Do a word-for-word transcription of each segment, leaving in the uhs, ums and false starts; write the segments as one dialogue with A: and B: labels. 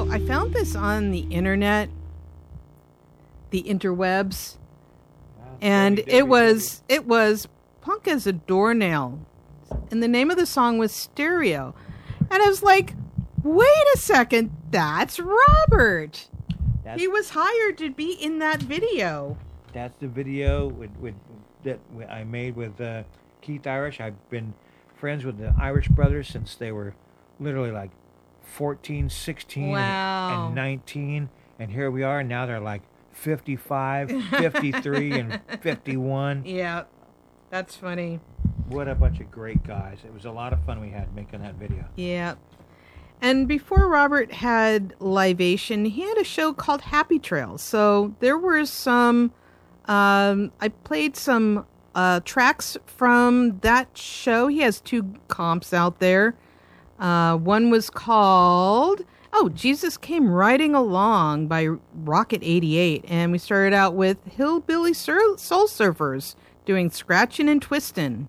A: So I found this on the internet, the interwebs,
B: Wow.
A: and
B: W W W.
A: it was it was Punk as a Doornail, and the name of the song was Stereo, and I was like, wait a second, that's Robert.
B: That's,
A: He was hired to be in that video.
B: that's the video with, with that I made with uh, Keith Irish. I've been friends with the Irish brothers since they were literally like fourteen, sixteen,
A: Wow.
B: and, and nineteen. And here we are. Now they're like fifty-five, fifty-three, and fifty-one.
A: Yeah, that's funny.
B: What a bunch of great guys. It was a lot of fun we had making that video.
A: Yeah. And before Robert had Livation, he had a show called Happy Trails. So there were some, um, I played some uh, tracks from that show. He has two comps out there. Uh, one was called, oh, Jesus Came Riding Along by Rocket eighty-eight. And we started out with Hillbilly Sur- Soul Surfers doing Scratchin' and Twistin'.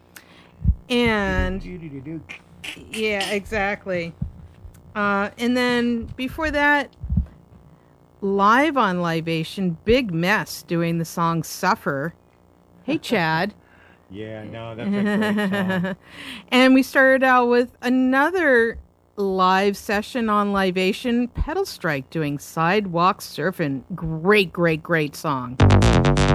A: And yeah, exactly. Uh, and then before that, live on Livation, Big Mess doing the song Suffer. Hey, Chad.
B: Yeah, no, that's a great song.
A: And we started out with another live session on Livation, Pedal Strike doing Sidewalk Surfing. Great, great, great song.